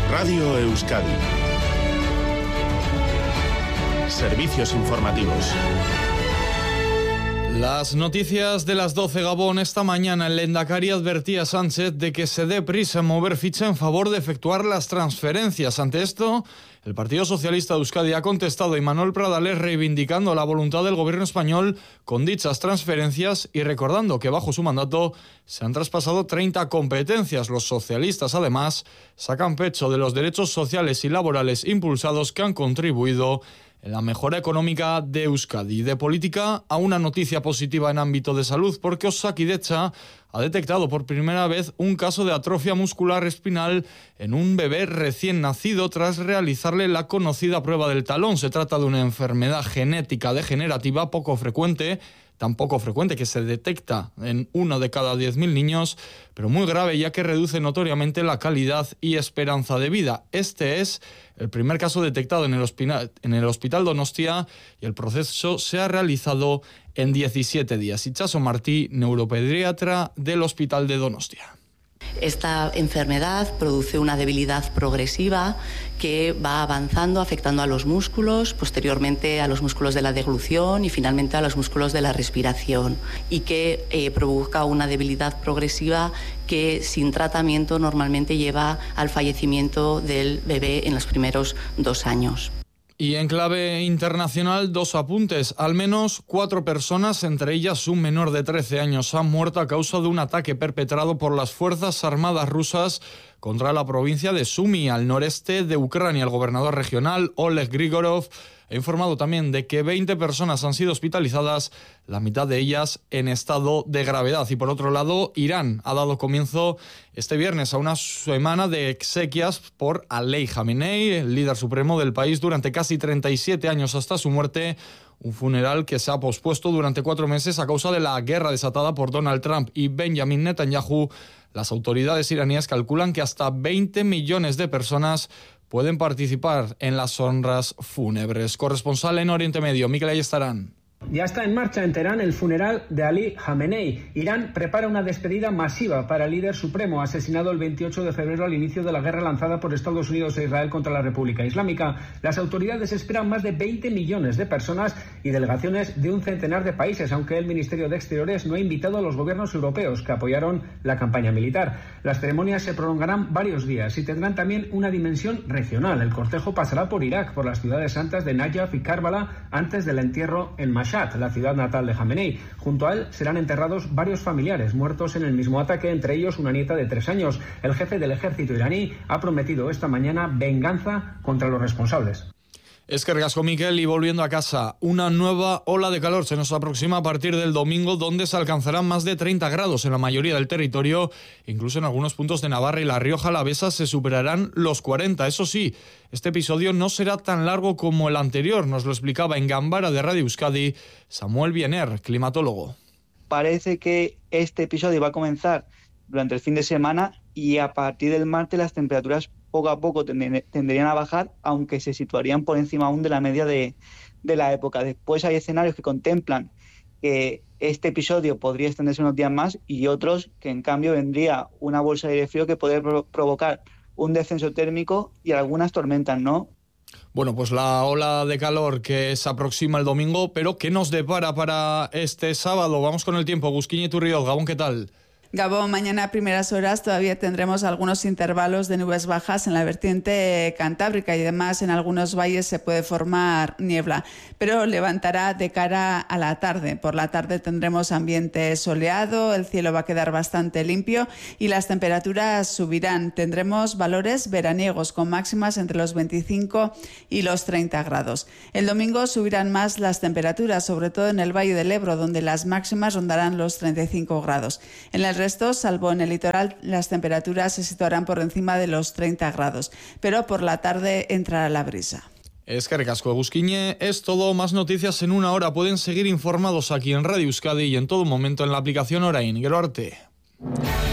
Radio Euskadi. Servicios informativos. Las noticias de las 12, Gabón. Esta mañana el Lehendakari advertía a Sánchez de que se dé prisa en mover ficha en favor de efectuar las transferencias. Ante esto, el Partido Socialista de Euskadi ha contestado a Imanol Pradales reivindicando la voluntad del gobierno español con dichas transferencias y recordando que bajo su mandato se han traspasado 30 competencias. Los socialistas, además, sacan pecho de los derechos sociales y laborales impulsados que han contribuido en la mejora económica de Euskadi. De política a una noticia positiva en ámbito de salud, porque Osakidetza ha detectado por primera vez un caso de atrofia muscular espinal en un bebé recién nacido tras realizarle la conocida prueba del talón. Se trata de una enfermedad genética degenerativa tan poco frecuente que se detecta en 1 de cada 10.000 niños, pero muy grave ya que reduce notoriamente la calidad y esperanza de vida. Este es el primer caso detectado en el Hospital Donostia y el proceso se ha realizado en 17 días. Itxaso Martí, neuropediatra del Hospital de Donostia. Esta enfermedad produce una debilidad progresiva que va avanzando, afectando a los músculos, posteriormente a los músculos de la deglución y finalmente a los músculos de la respiración, y que provoca una debilidad progresiva que sin tratamiento normalmente lleva al fallecimiento del bebé en los primeros 2 años. Y en clave internacional, 2 apuntes. Al menos 4 personas, entre ellas un menor de 13 años, han muerto a causa de un ataque perpetrado por las Fuerzas Armadas rusas contra la provincia de Sumy, al noreste de Ucrania. El gobernador regional, Oleg Grigorov, ha informado también de que 20 personas han sido hospitalizadas, la mitad de ellas en estado de gravedad. Y por otro lado, Irán ha dado comienzo este viernes a una semana de exequias por Ali Khamenei, el líder supremo del país, durante casi 37 años hasta su muerte. Un funeral que se ha pospuesto durante 4 meses a causa de la guerra desatada por Donald Trump y Benjamin Netanyahu. Las autoridades iraníes calculan que hasta 20 millones de personas pueden participar en las honras fúnebres. Corresponsal en Oriente Medio, Mikel Ayestarán. Ya está en marcha en Teherán el funeral de Ali Khamenei. Irán prepara una despedida masiva para el líder supremo, asesinado el 28 de febrero al inicio de la guerra lanzada por Estados Unidos e Israel contra la República Islámica. Las autoridades esperan más de 20 millones de personas y delegaciones de un centenar de países, aunque el Ministerio de Exteriores no ha invitado a los gobiernos europeos que apoyaron la campaña militar. Las ceremonias se prolongarán varios días y tendrán también una dimensión regional. El cortejo pasará por Irak, por las ciudades santas de Najaf y Karbala, antes del entierro en Mashhad, la ciudad natal de Khamenei. Junto a él serán enterrados varios familiares muertos en el mismo ataque, entre ellos una nieta de 3 años. El jefe del ejército iraní ha prometido esta mañana venganza contra los responsables. Eskerrik asko, Mikel. Y volviendo a casa, una nueva ola de calor se nos aproxima a partir del domingo, donde se alcanzarán más de 30 grados en la mayoría del territorio. Incluso en algunos puntos de Navarra y La Rioja Alavesa se superarán los 40. Eso sí, este episodio no será tan largo como el anterior. Nos lo explicaba en Gambara de Radio Euskadi Samuel Biener, climatólogo. Parece que este episodio va a comenzar durante el fin de semana y a partir del martes las temperaturas poco a poco tenderían a bajar, aunque se situarían por encima aún de la media de la época. Después hay escenarios que contemplan que este episodio podría extenderse unos días más y otros que en cambio vendría una bolsa de aire frío que podría provocar un descenso térmico y algunas tormentas, ¿no? Bueno, pues la ola de calor que se aproxima el domingo, pero ¿qué nos depara para este sábado? Vamos con el tiempo. Gusquiñe Iturrioz, Gabón, ¿qué tal? Gabón, mañana a primeras horas todavía tendremos algunos intervalos de nubes bajas en la vertiente cantábrica y además en algunos valles se puede formar niebla, pero levantará de cara a la tarde. Por la tarde tendremos ambiente soleado, el cielo va a quedar bastante limpio y las temperaturas subirán. Tendremos valores veraniegos con máximas entre los 25 y los 30 grados. El domingo subirán más las temperaturas, sobre todo en el Valle del Ebro, donde las máximas rondarán los 35 grados. En el resto, salvo en el litoral, las temperaturas se situarán por encima de los 30 grados, pero por la tarde entrará la brisa. Eskerrik asko, Gusquiñe. Es todo. Más noticias en una hora. Pueden seguir informados aquí en Radio Euskadi y en todo momento en la aplicación Orain. Gero arte.